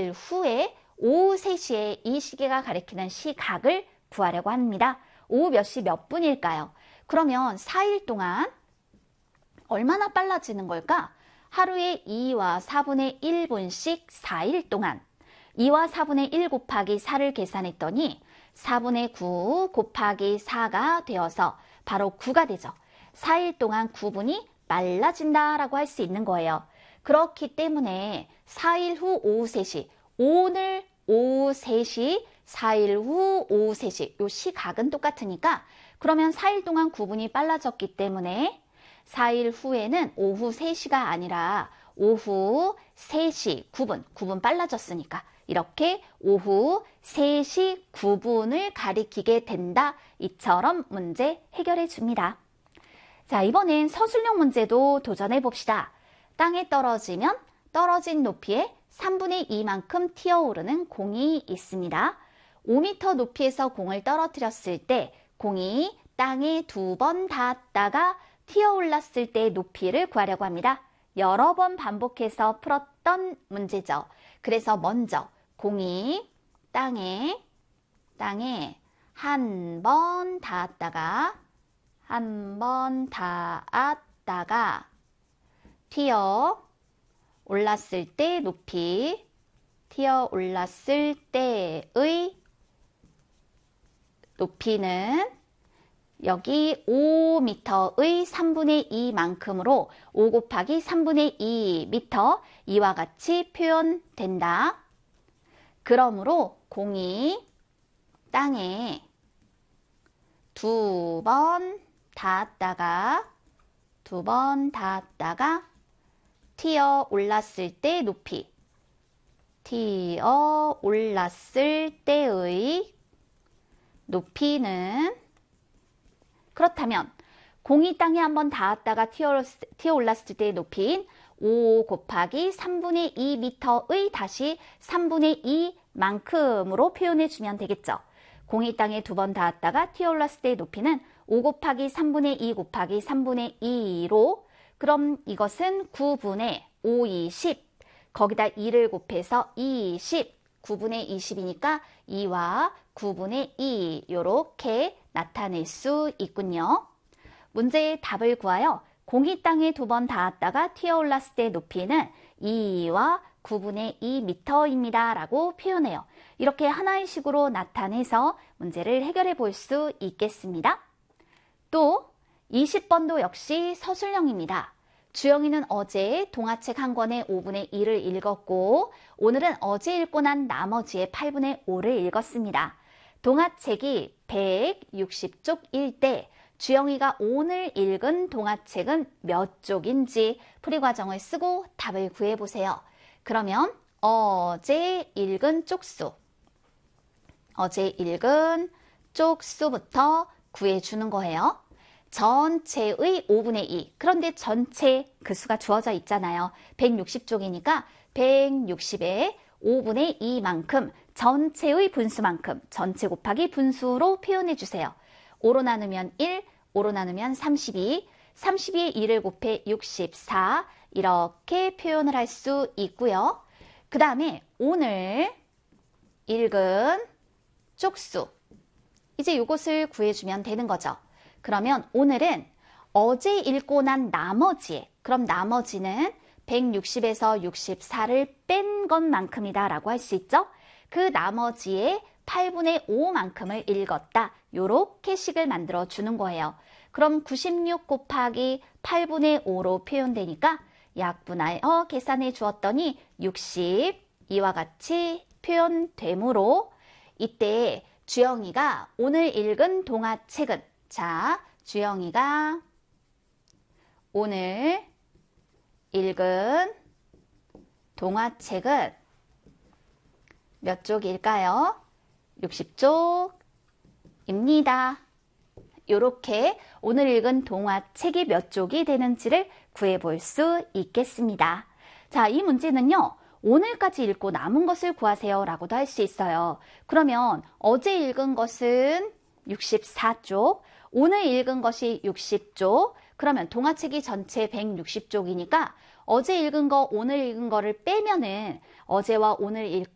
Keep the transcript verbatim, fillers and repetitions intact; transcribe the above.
사일 후에 오후 세 시에 이 시계가 가리키는 시각을 구하려고 합니다. 오후 몇 시 몇 분일까요? 그러면 사 일 동안 얼마나 빨라지는 걸까? 하루에 이와 사분의 일 분씩 사 일 동안 이와 사분의 일 곱하기 사를 계산했더니 사분의 구 곱하기 사가 되어서 바로 구가 되죠. 사 일 동안 구 분이 빨라진다라고 할 수 있는 거예요. 그렇기 때문에 사 일 후 오후 세 시, 오늘 오후 세 시, 사 일 후 오후 세 시, 요 시각은 똑같으니까 그러면 사 일 동안 구 분이 빨라졌기 때문에 사 일 후에는 오후 세 시가 아니라 오후 세 시 구 분, 구 분 빨라졌으니까 이렇게 오후 세 시 구 분을 가리키게 된다. 이처럼 문제 해결해 줍니다. 자, 이번엔 서술형 문제도 도전해 봅시다. 땅에 떨어지면 떨어진 높이에 삼분의 이만큼 튀어오르는 공이 있습니다. 오 미터 높이에서 공을 떨어뜨렸을 때 공이 땅에 두 번 닿았다가 튀어올랐을 때의 높이를 구하려고 합니다. 여러 번 반복해서 풀었던 문제죠. 그래서 먼저 공이 땅에 땅에 한 번 닿았다가 한 번 닿았다가 튀어 올랐을 때 높이, 튀어 올랐을 때의 높이는 여기 오 미터의 삼분의 이만큼으로 오 곱하기 삼분의 이 미터, 이와 같이 표현된다. 그러므로 공이 땅에 두 번 닿았다가 두 번 닿았다가 튀어 올랐을 때 높이, 튀어 올랐을 때의 높이는, 그렇다면 공이 땅에 한번 닿았다가 튀어, 튀어 올랐을 때의 높이인 오 곱하기 삼분의 이 미터의 다시 삼분의 이만큼으로 표현해 주면 되겠죠. 공이 땅에 두 번 닿았다가 튀어 올랐을 때의 높이는 오 곱하기 삼분의 이 곱하기 삼분의 이로, 그럼 이것은 구분의 오, 이십, 거기다 이를 곱해서 이십, 구분의 이십이니까 이와 구분의 이, 요렇게 나타낼 수 있군요. 문제의 답을 구하여 공이 땅에 두 번 닿았다가 튀어올랐을 때 높이는 이와 구분의 이 미터입니다. 라고 표현해요. 이렇게 하나의 식으로 나타내서 문제를 해결해 볼 수 있겠습니다. 또 이십 번도 역시 서술형입니다. 주영이는 어제 동화책 한 권의 오분의 일을 읽었고 오늘은 어제 읽고 난 나머지의 팔분의 오를 읽었습니다. 동화책이 백육십 쪽일 때 주영이가 오늘 읽은 동화책은 몇 쪽인지 풀이과정을 쓰고 답을 구해보세요. 그러면 어제 읽은 쪽수, 어제 읽은 쪽수부터 구해주는 거예요. 전체의 오분의 이, 그런데 전체 그 수가 주어져 있잖아요. 백육십 쪽이니까 백육십에 오분의 이만큼 전체의 분수만큼 전체 곱하기 분수로 표현해 주세요. 오로 나누면 일, 오로 나누면 삼십이, 삼십이에 이를 곱해 육십사, 이렇게 표현을 할 수 있고요. 그 다음에 오늘 읽은 쪽수, 이제 이것을 구해주면 되는 거죠. 그러면 오늘은 어제 읽고 난 나머지에, 그럼 나머지는 백육십에서 육십사를 뺀 것만큼이다 라고 할 수 있죠. 그 나머지의 팔분의 오만큼을 읽었다. 요렇게 식을 만들어 주는 거예요. 그럼 구십육 곱하기 팔분의 오로 표현되니까 약분하여 계산해 주었더니 육십, 이와 같이 표현되므로 이때 주영이가 오늘 읽은 동화책은, 자, 주영이가 오늘 읽은 동화책은 몇 쪽일까요? 육십 쪽입니다. 이렇게 오늘 읽은 동화책이 몇 쪽이 되는지를 구해볼 수 있겠습니다. 자, 이 문제는요. 오늘까지 읽고 남은 것을 구하세요 라고도 할 수 있어요. 그러면 어제 읽은 것은 육십사 쪽, 오늘 읽은 것이 육십 쪽, 그러면 동화책이 전체 백육십 쪽이니까 어제 읽은 거, 오늘 읽은 거를 빼면은 어제와 오늘 읽,